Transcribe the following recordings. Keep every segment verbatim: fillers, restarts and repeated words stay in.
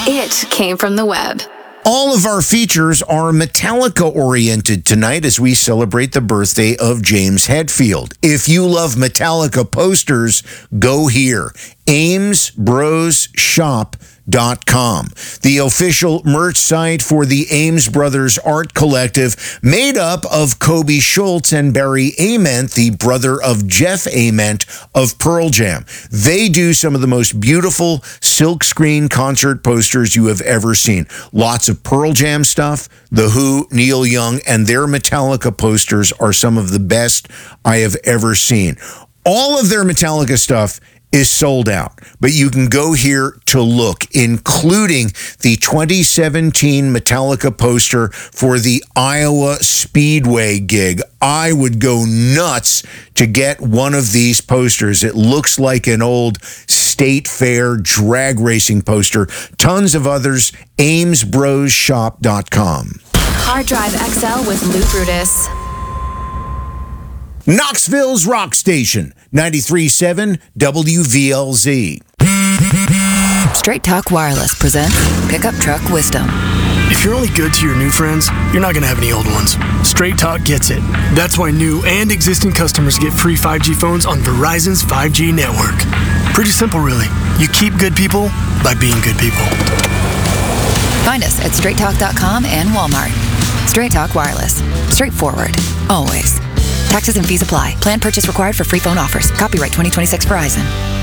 It came from the web. All of our features are Metallica-oriented tonight as we celebrate the birthday of James Hetfield. If you love Metallica posters, go here. Ames Bros Shop dot com, the official merch site for the Ames Brothers Art Collective, made up of Kobe Schultz and Barry Ament, the brother of Jeff Ament of Pearl Jam. They do some of the most beautiful silkscreen concert posters you have ever seen. Lots of Pearl Jam stuff, The Who, Neil Young, and their Metallica posters are some of the best I have ever seen. All of their Metallica stuff is sold out, but you can go here to look, including the twenty seventeen Metallica poster for the Iowa Speedway gig. I would go nuts to get one of these posters. It looks like an old State Fair drag racing poster. Tons of others. Ames Bros Shop dot com. Hard Drive X L with Lou Brutus. Knoxville's Rock Station, ninety-three point seven W V L Z. Straight Talk Wireless presents Pickup Truck Wisdom. If you're only good to your new friends, you're not going to have any old ones. Straight Talk gets it. That's why new and existing customers get free five G phones on Verizon's five G network. Pretty simple, really. You keep good people by being good people. Find us at straight talk dot com and Walmart. Straight Talk Wireless. Straightforward. Always. Taxes and fees apply. Plan purchase required for free phone offers. Copyright twenty twenty-six Verizon.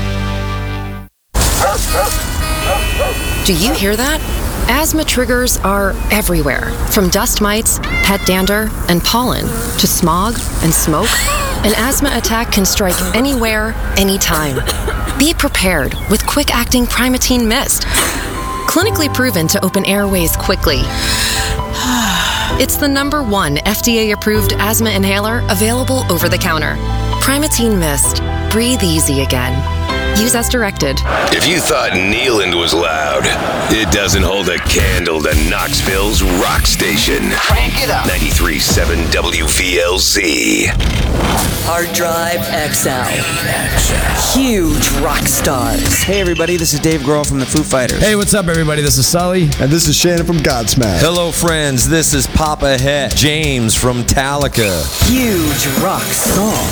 Do you hear that? Asthma triggers are everywhere, from dust mites, pet dander, and pollen, to smog and smoke. An asthma attack can strike anywhere, anytime. Be prepared with quick-acting Primatene Mist. Clinically proven to open airways quickly. It's the number one F D A-approved asthma inhaler available over the counter. Primatene Mist. Breathe easy again. Use as directed. If you thought Neeland was loud, it doesn't hold a candle to Knoxville's Rock Station. Crank it up. ninety-three point seven W V L Z. Hard Drive X L. Huge rock stars. Hey everybody, this is Dave Grohl from the Foo Fighters. Hey, what's up everybody? This is Sully. And this is Shannon from Godsmack. Hello friends, this is Papa Het, James from Metallica. Huge rock songs.